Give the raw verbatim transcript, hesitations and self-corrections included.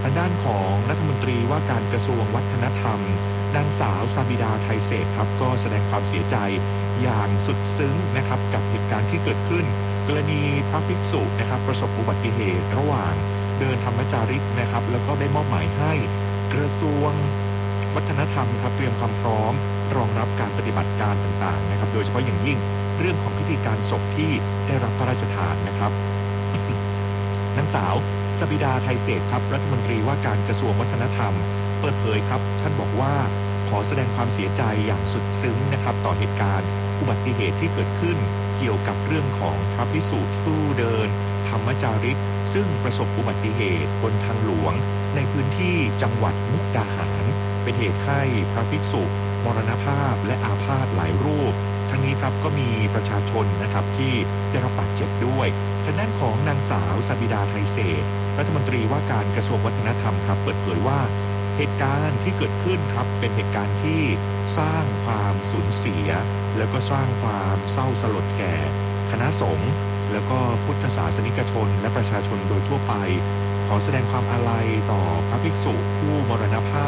างด้านของรัฐมนตรีว่าการกระทรวงวัฒนธรรมนางสาวซาบิดาไทยเศรษฐ์ครับก็แสดงความเสียใจอย่างสุดซึ้งนะครับกับเหตุการณ์ที่เกิดขึ้นกรณีพระภิกษุนะครับประสบอุบัติเหตุระหว่างเดินธรรมจาริกนะครับแล้วก็ได้มอบหมายให้กระทรวงวัฒนธรรมครับเตรียมความพร้อมรองรับการปฏิบัติการต่างๆนะครับโดยเฉพาะอย่างยิ่งเรื่องของพิธีการศพที่ได้รับพระราชทานนะครับ นางสาวสบิดาไทยเศรษฐ์ครับรัฐมนตรีว่าการกระทรวงวัฒนธรรมเปิดเผยครับท่านบอกว่าขอแสดงความเสียใจอย่างสุดซึ้งนะครับต่อเหตุการณ์อุบัติเหตุที่เกิดขึ้นเกี่ยวกับเรื่องของพระภิกษุผู้เดินธรรมจาริกซึ่งประสบอุบัติเหตุบนทางหลวงในพื้นที่จังหวัดมุกดาหารเป็นเหตุให้พระภิกษุมรณภาพและอาพาธหลายรูปทั้งนี้ครับก็มีประชาชนนะครับที่ได้รับบาดเจ็บด้วยทางด้านของนางสาวสบิดาไทยเศรษฐ์รัฐมนตรีว่าการกระทรวงวัฒนธรรมครับเปิดเผยว่าเหตุการณ์ที่เกิดขึ้นครับเป็นเหตุการณ์ที่สร้างความสูญเสียแล้วก็สร้างความเศร้าสลดแก่คณะสงฆ์แล้วก็พุทธศาสนิกชนและประชาชนโดยทั่วไปขอแสดงความอาลัยต่อพระภิกษุผู้มรณภาพ